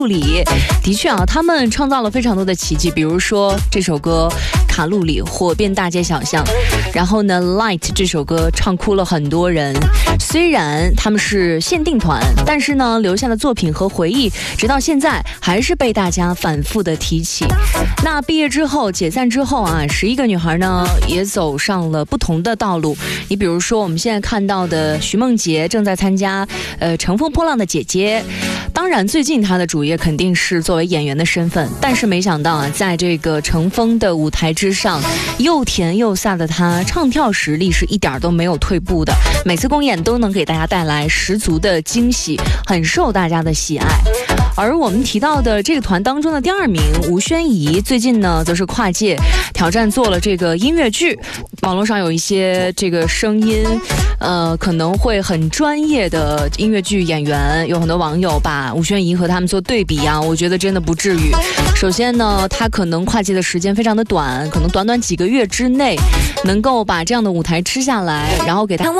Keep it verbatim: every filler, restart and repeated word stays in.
路里，的确啊，他们创造了非常多的奇迹，比如说这首歌《卡路里》火遍大街小巷，然后呢，《Light》这首歌唱哭了很多人。虽然他们是限定团，但是呢，留下的作品和回忆，直到现在还是被大家反复的提起。那毕业之后，解散之后啊，十一个女孩呢也走上了不同的道路。你比如说，我们现在看到的徐梦洁正在参加呃《乘风破浪的姐姐》。当然，最近她的主业肯定是作为演员的身份，但是没想到啊，在这个乘风的舞台之上，又甜又飒的她，唱跳实力是一点都没有退步的，每次公演都能给大家带来十足的惊喜，很受大家的喜爱。而我们提到的这个团当中的第二名吴宣仪，最近呢则是跨界挑战做了这个音乐剧，网络上有一些这个声音，呃，可能会很专业的音乐剧演员，有很多网友把吴宣仪和他们做对比啊，我觉得真的不至于。首先呢，他可能跨界的时间非常的短，可能短短几个月之内，能够把这样的舞台吃下来，然后给他。